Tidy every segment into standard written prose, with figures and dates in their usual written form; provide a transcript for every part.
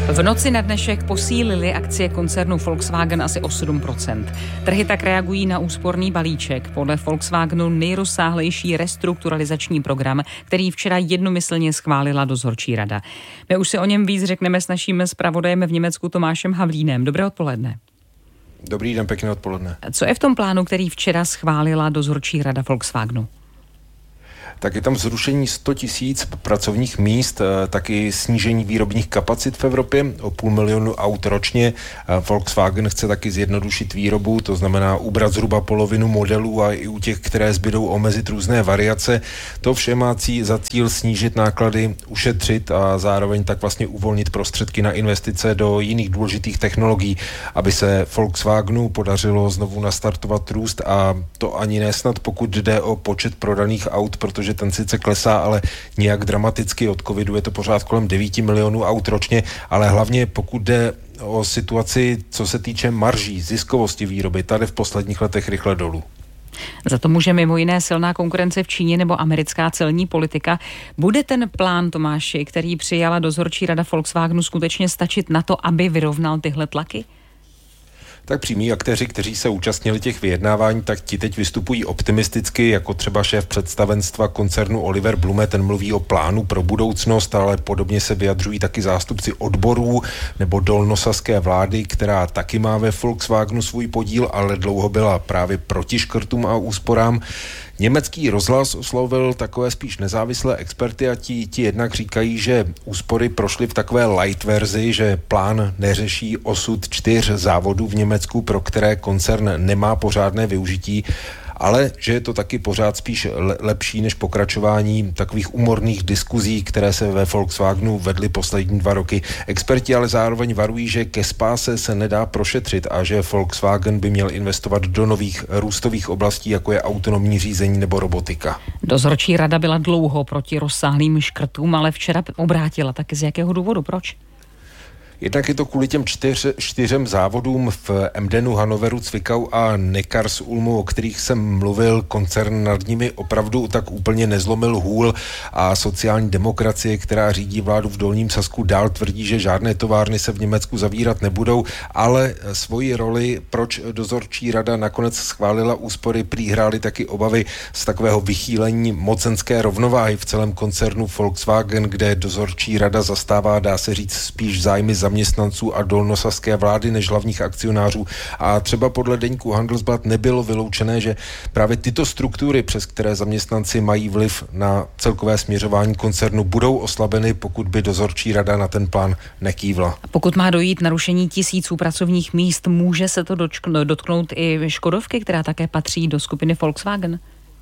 V noci na dnešek posílily akcie koncernu Volkswagen asi o 7%. Trhy tak reagují na úsporný balíček. Podle Volkswagenu nejrozsáhlejší restrukturalizační program, který včera jednomyslně schválila dozorčí rada. My už si o něm víc řekneme s naším zpravodajem v Německu Tomášem Havlínem. Dobré odpoledne. Dobrý den, pěkné odpoledne. Co je v tom plánu, který včera schválila dozorčí rada Volkswagenu? Tak je tam zrušení 100 000 pracovních míst, taky snížení výrobních kapacit v Evropě o 500 000 aut ročně. Volkswagen chce taky zjednodušit výrobu, to znamená ubrat zhruba polovinu modelů a i u těch, které zbydou, omezit různé variace. To vše má za cíl snížit náklady, ušetřit a zároveň tak vlastně uvolnit prostředky na investice do jiných důležitých technologií, aby se Volkswagenu podařilo znovu nastartovat růst, a to ani nesnad, pokud jde o počet prodaných aut, protože ten sice klesá, ale nějak dramaticky. Od covidu je to pořád kolem 9 milionů aut ročně, ale hlavně pokud jde o situaci, co se týče marží, ziskovosti výroby, tady v posledních letech rychle dolů. Za to může mimo jiné silná konkurence v Číně nebo americká celní politika. Bude ten plán, Tomáši, který přijala dozorčí rada Volkswagenu, skutečně stačit na to, aby vyrovnal tyhle tlaky? Tak přímí aktéři, kteří se účastnili těch vyjednávání, tak ti teď vystupují optimisticky, jako třeba šéf představenstva koncernu Oliver Blume, ten mluví o plánu pro budoucnost, ale podobně se vyjadřují taky zástupci odborů nebo dolnosaské vlády, která taky má ve Volkswagenu svůj podíl, ale dlouho byla právě proti škrtům a úsporám. Německý rozhlas oslovil takové spíš nezávislé experty a ti jednak říkají, že úspory prošly v takové light verzi, že plán neřeší osud 4 závodů v Německu, pro které koncern nemá pořádné využití, ale že je to taky pořád spíš lepší než pokračování takových umorných diskuzí, které se ve Volkswagenu vedly poslední 2 roky. Experti ale zároveň varují, že ke spáse se nedá prošetřit a že Volkswagen by měl investovat do nových růstových oblastí, jako je autonomní řízení nebo robotika. Dozorčí rada byla dlouho proti rozsáhlým škrtům, ale včera obrátila. Taky z jakého důvodu? Proč? Jednak je to kvůli těm 4 závodům v Emdenu, Hannoveru, Zwickau a Neckarsulmu, o kterých jsem mluvil. Koncern nad nimi opravdu tak úplně nezlomil hůl a sociální demokracie, která řídí vládu v Dolním Sasku, dál tvrdí, že žádné továrny se v Německu zavírat nebudou, ale svoji roli, proč dozorčí rada nakonec schválila úspory, prý hrály taky obavy z takového vychýlení mocenské rovnováhy v celém koncernu Volkswagen, kde dozorčí rada zastává, dá se říct, spíš zájmy zaměstnanců a dolnosaské vlády než hlavních akcionářů. A třeba podle deníku Handelsblatt nebylo vyloučené, že právě tyto struktury, přes které zaměstnanci mají vliv na celkové směřování koncernu, budou oslabeny, pokud by dozorčí rada na ten plán nekývla. A pokud má dojít narušení tisíců pracovních míst, může se to dotknout i Škodovky, která také patří do skupiny Volkswagen?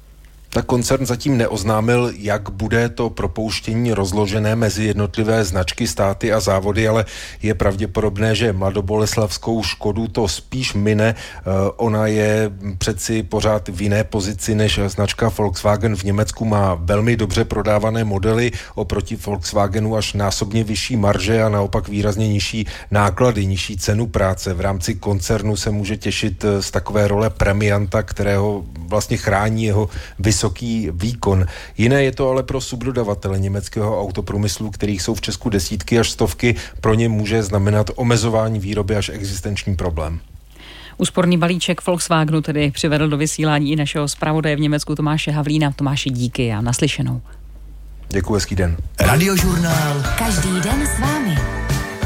Tak koncern zatím neoznámil, jak bude to propouštění rozložené mezi jednotlivé značky, státy a závody, ale je pravděpodobné, že mladoboleslavskou Škodu to spíš mine. Ona je přeci pořád v jiné pozici než značka Volkswagen. V Německu má velmi dobře prodávané modely, oproti Volkswagenu až násobně vyšší marže a naopak výrazně nižší náklady, nižší cenu práce. V rámci koncernu se může těšit z takové role premianta, kterého vlastně chrání jeho vysoký výkon. Jiné je to ale pro subdodavatele německého autoprůmyslu, kterých jsou v Česku desítky až stovky. Pro ně může znamenat omezování výroby až existenční problém. Úsporný balíček Volkswagenu tedy přivedl do vysílání i našeho zpravodaje v Německu Tomáše Havlína. Tomáši, díky a naslyšenou. Děkuji, hezký den. Radiožurnál. Každý den s vámi.